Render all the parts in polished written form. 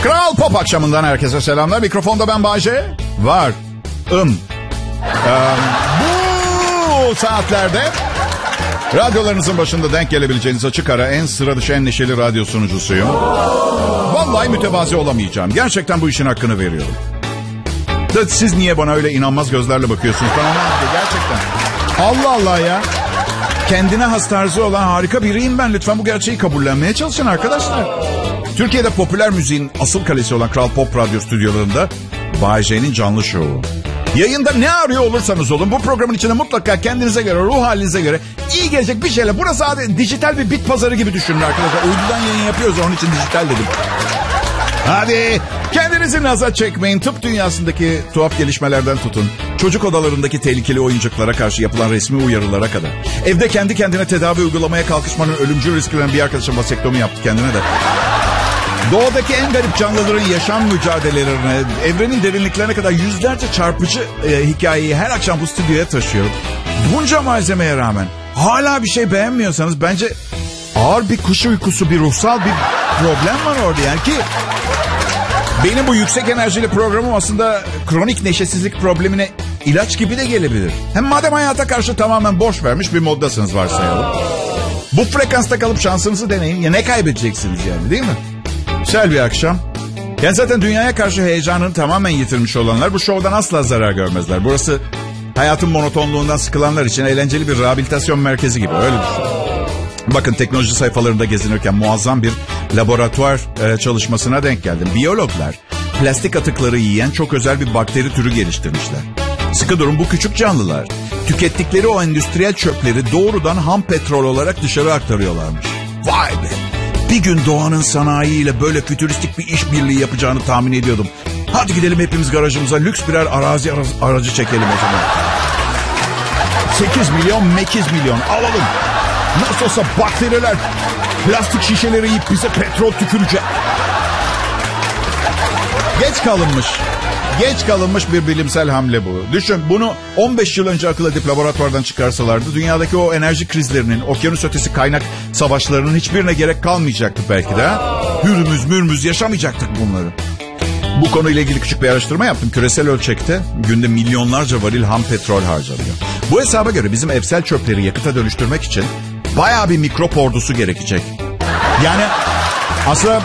Kral Pop akşamından herkese selamlar. Mikrofonda ben Bayce. Bu saatlerde radyolarınızın başında denk gelebileceğiniz açık ara en sıra dışı en neşeli radyo sunucusuyum. Vallahi mütevazi olamayacağım. Gerçekten bu işin hakkını veriyorum. Siz niye bana öyle inanmaz gözlerle bakıyorsunuz? Ben ona gerçekten. Allah Allah ya. Kendine has tarzı olan harika biriyim ben. Lütfen bu gerçeği kabullenmeye çalışın arkadaşlar. Türkiye'de popüler müziğin asıl kalesi olan Kral Pop Radyo stüdyolarında Bay J'nin canlı şovu. Yayında ne arıyor olursanız olun bu programın içinde mutlaka kendinize göre, ruh halinize göre iyi gelecek bir şeyler. Burası sadece dijital bir bit pazarı gibi düşünün arkadaşlar. Uydudan yayın yapıyoruz, onun için dijital dedim. Hadi kendinizi naza çekmeyin. Tıp dünyasındaki tuhaf gelişmelerden tutun, çocuk odalarındaki tehlikeli oyuncaklara karşı yapılan resmi uyarılara kadar. Evde kendi kendine tedavi uygulamaya kalkışmanın ölümcül risklerini bir arkadaşım vasektomi yaptı kendine de. Doğadaki en garip canlıların yaşam mücadelelerine, evrenin derinliklerine kadar yüzlerce çarpıcı hikayeyi her akşam bu stüdyoya taşıyorum. Bunca malzemeye rağmen hala bir şey beğenmiyorsanız bence ağır bir kuş uykusu, bir ruhsal bir problem var orada yani ki... Benim bu yüksek enerjili programım aslında kronik neşesizlik problemine ilaç gibi de gelebilir. Hem madem hayata karşı tamamen boş vermiş bir moddasınız varsayalım. Bu frekansta kalıp şansınızı deneyin. Ya ne kaybedeceksiniz yani, değil mi? Güzel bir akşam. Yani zaten dünyaya karşı heyecanını tamamen yitirmiş olanlar bu şovdan asla zarar görmezler. Burası hayatın monotonluğundan sıkılanlar için eğlenceli bir rehabilitasyon merkezi gibi, öyle düşünün. Bakın teknoloji sayfalarında gezinirken muazzam bir laboratuvar çalışmasına denk geldim. Biyologlar plastik atıkları yiyen çok özel bir bakteri türü geliştirmişler. Sıkı durun, bu küçük canlılar tükettikleri o endüstriyel çöpleri doğrudan ham petrol olarak dışarı aktarıyorlarmış. Vay be! Bir gün doğanın sanayiyle böyle fütüristik bir işbirliği yapacağını tahmin ediyordum. Hadi gidelim hepimiz garajımıza lüks birer aracı çekelim o zaman. 8 milyon, 8 milyon alalım. Nasıl olsa bakteriler plastik şişeleri yiyip bize petrol tükürecek. Geç kalınmış bir bilimsel hamle bu. Düşün, bunu 15 yıl önce akıl edip laboratuvardan çıkarsalardı dünyadaki o enerji krizlerinin, okyanus ötesi kaynak savaşlarının hiçbirine gerek kalmayacaktı belki de. Hürmüz mürmüz yaşamayacaktık bunları. Bu konuyla ilgili küçük bir araştırma yaptım. Küresel ölçekte günde milyonlarca varil ham petrol harcanıyor. Bu hesaba göre bizim evsel çöpleri yakıta dönüştürmek için bayağı bir mikrop ordusu gerekecek. Yani aslında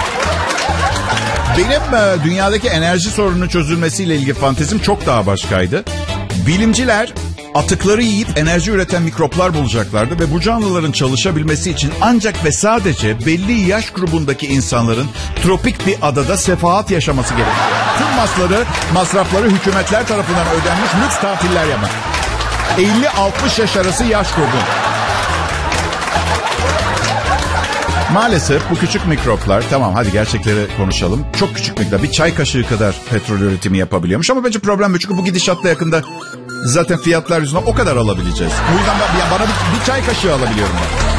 benim dünyadaki enerji sorununun çözülmesiyle ilgili fantezim çok daha başkaydı. Bilimciler atıkları yiyip enerji üreten mikroplar bulacaklardı ve bu canlıların çalışabilmesi için ancak ve sadece belli yaş grubundaki insanların tropik bir adada sefahat yaşaması gerekiyor. Tüm masrafları hükümetler tarafından ödenmiş lüks tatiller yapmak. 50-60 yaş arası yaş grubu. Maalesef bu küçük mikroplar, tamam hadi gerçekleri konuşalım, çok küçük miktar, bir çay kaşığı kadar petrol üretimi yapabiliyormuş. Ama bence problem bu, çünkü bu gidişatta yakında zaten fiyatlar yüzünden o kadar alabileceğiz. O yüzden bana bir çay kaşığı alabiliyorum ben.